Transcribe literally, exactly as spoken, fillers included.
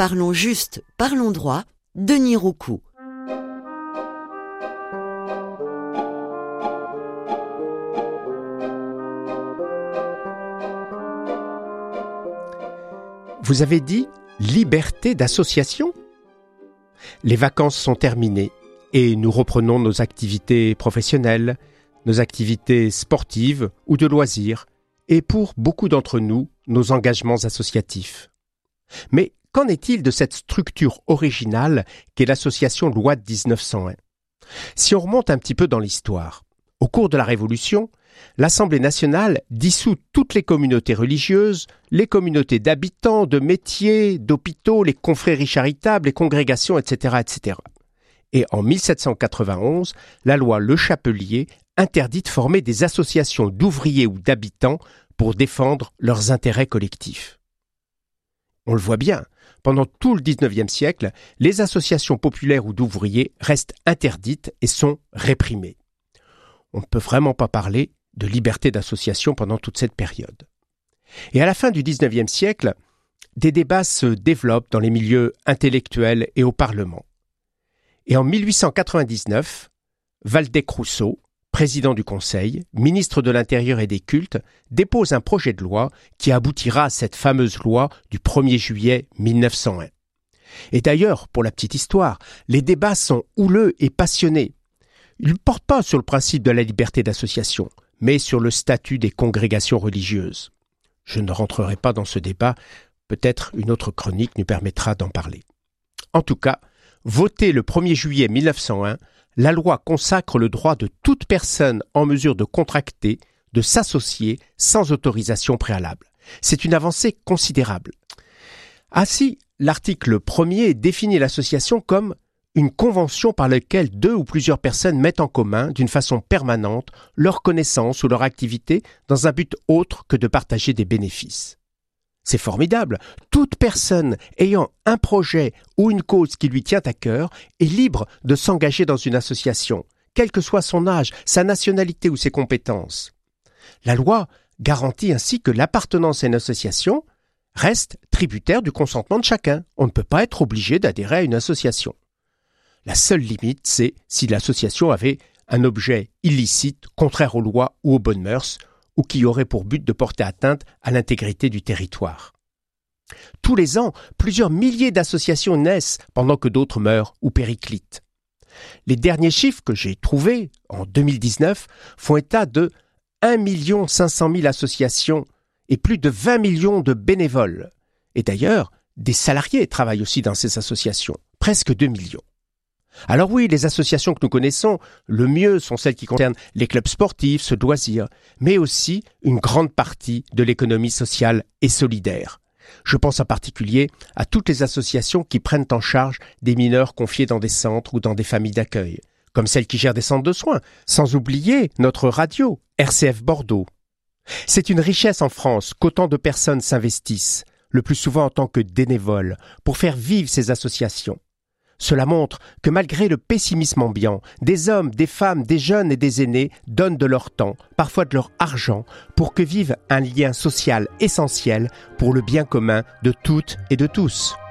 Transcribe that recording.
Parlons juste, parlons droit, Denis Roucou. Vous avez dit liberté d'association ? Les vacances sont terminées et nous reprenons nos activités professionnelles, nos activités sportives ou de loisirs et pour beaucoup d'entre nous, nos engagements associatifs. Mais qu'en est-il de cette structure originale qu'est l'association loi de dix-neuf cent un ? Si on remonte un petit peu dans l'histoire, au cours de la Révolution, l'Assemblée nationale dissout toutes les communautés religieuses, les communautés d'habitants, de métiers, d'hôpitaux, les confréries charitables, les congrégations, et cetera, et cetera. Et en mille sept cent quatre-vingt-onze, la loi Le Chapelier interdit de former des associations d'ouvriers ou d'habitants pour défendre leurs intérêts collectifs. On le voit bien, pendant tout le dix-neuvième siècle, les associations populaires ou d'ouvriers restent interdites et sont réprimées. On ne peut vraiment pas parler de liberté d'association pendant toute cette période. Et à la fin du dix-neuvième siècle, des débats se développent dans les milieux intellectuels et au Parlement. Et en mille huit cent quatre-vingt-dix-neuf, Waldeck-Rousseau, président du Conseil, ministre de l'Intérieur et des Cultes, dépose un projet de loi qui aboutira à cette fameuse loi du premier juillet mille neuf cent un. Et d'ailleurs, pour la petite histoire, les débats sont houleux et passionnés. Ils ne portent pas sur le principe de la liberté d'association, mais sur le statut des congrégations religieuses. Je ne rentrerai pas dans ce débat, peut-être une autre chronique nous permettra d'en parler. En tout cas, votée le premier juillet mille neuf cent un, la loi consacre le droit de toute personne en mesure de contracter, de s'associer sans autorisation préalable. C'est une avancée considérable. Ainsi, l'article premier définit l'association comme une convention par laquelle deux ou plusieurs personnes mettent en commun, d'une façon permanente, leurs connaissances ou leur activité dans un but autre que de partager des bénéfices. C'est formidable. Toute personne ayant un projet ou une cause qui lui tient à cœur est libre de s'engager dans une association, quel que soit son âge, sa nationalité ou ses compétences. La loi garantit ainsi que l'appartenance à une association reste tributaire du consentement de chacun. On ne peut pas être obligé d'adhérer à une association. La seule limite, c'est si l'association avait un objet illicite, contraire aux lois ou aux bonnes mœurs, ou qui aurait pour but de porter atteinte à l'intégrité du territoire. Tous les ans, plusieurs milliers d'associations naissent pendant que d'autres meurent ou périclitent. Les derniers chiffres que j'ai trouvés, en deux mille dix-neuf, font état de un million cinq cent mille associations et plus de vingt millions de bénévoles. Et d'ailleurs, des salariés travaillent aussi dans ces associations, presque deux millions. Alors oui, les associations que nous connaissons, le mieux sont celles qui concernent les clubs sportifs, ceux de loisirs, mais aussi une grande partie de l'économie sociale et solidaire. Je pense en particulier à toutes les associations qui prennent en charge des mineurs confiés dans des centres ou dans des familles d'accueil, comme celles qui gèrent des centres de soins, sans oublier notre radio, R C F Bordeaux. C'est une richesse en France qu'autant de personnes s'investissent, le plus souvent en tant que bénévoles, pour faire vivre ces associations. Cela montre que malgré le pessimisme ambiant, des hommes, des femmes, des jeunes et des aînés donnent de leur temps, parfois de leur argent, pour que vive un lien social essentiel pour le bien commun de toutes et de tous.